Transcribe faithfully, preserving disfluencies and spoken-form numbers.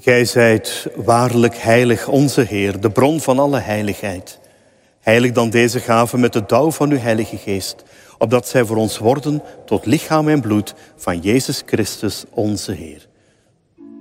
Gij zijt waarlijk heilig, onze Heer, de bron van alle heiligheid. Heilig dan deze gave met de dauw van uw Heilige Geest, opdat zij voor ons worden tot lichaam en bloed van Jezus Christus, onze Heer.